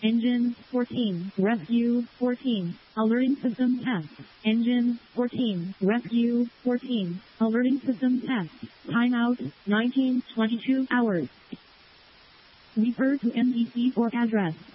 Engine 14, Rescue 14, alerting system test. Engine 14, Rescue 14, alerting system test. Timeout 19:22 hours. Refer to NEC for address.